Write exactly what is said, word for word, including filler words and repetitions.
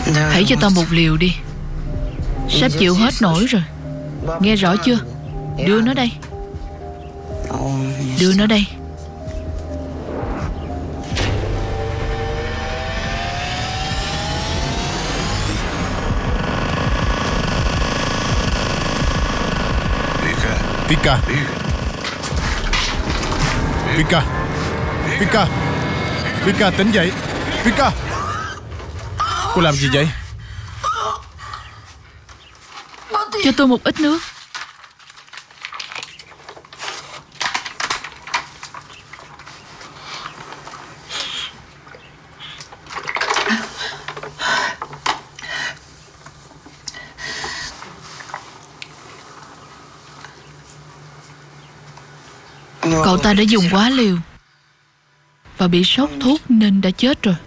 Hãy cho tao một liều đi. Sắp chịu hết nổi rồi. Nghe rõ chưa? Đưa nó đây. Đưa nó đây. Vika. Vika. Vika. Vika tỉnh dậy. Vika. Cô làm gì vậy? Cho tôi một ít nước. Cậu ta đã dùng quá liều và bị sốc thuốc nên đã chết rồi.